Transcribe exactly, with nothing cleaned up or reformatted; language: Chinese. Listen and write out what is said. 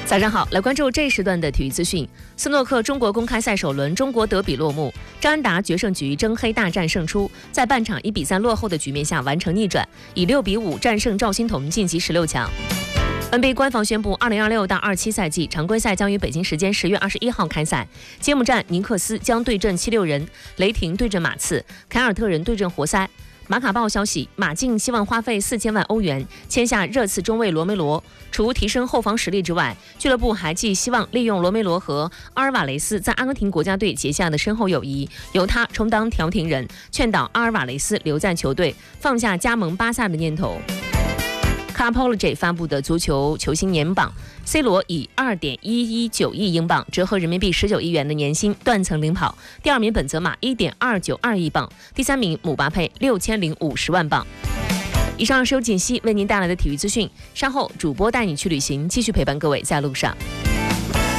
早上好，来关注这一时段的体育资讯。斯诺克中国公开赛首轮中国德比落幕，张安达决胜局争黑大战胜出，在半场一比三落后的局面下完成逆转，以六比五战胜赵心童晋级十六强。N B A 官方宣布，二零二六到二七赛季常规赛将于北京时间十月二十一号开赛。揭幕战，尼克斯将对阵七六人，雷霆对阵马刺，凯尔特人对阵活塞。马卡报消息，马竞希望花费四千万欧元签下热刺中卫罗梅罗。除提升后防实力之外，俱乐部还寄希望利用罗梅罗和阿尔瓦雷斯在阿根廷国家队结下的深厚友谊，由他充当调停人，劝导阿尔瓦雷斯留在球队，放下加盟巴萨的念头。Carpology 发布的足球球星年榜 ，C 罗以 二点一一九亿英镑，折合人民币十九亿元的年薪断层领跑。第二名本泽马 一点二九二亿镑，第三名姆巴佩六千零五十万镑。以上是由锦溪为您带来的体育资讯，稍后主播带你去旅行，继续陪伴各位在路上。